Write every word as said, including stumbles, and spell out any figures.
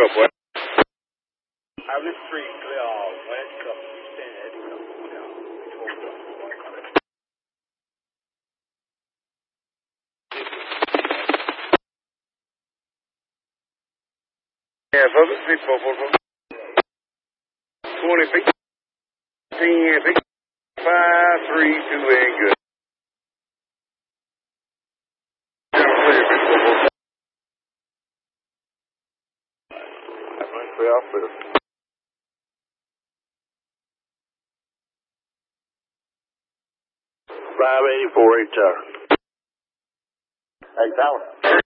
up, West. Out the street, clear all. West Cup, you stand at the cup. Yeah, folks, six four four four. Twenty feet. Ten feet. Five, three, two, and good. Clear, six four four. Clear, clear. Five eighty four, eight tower. Hey, tower.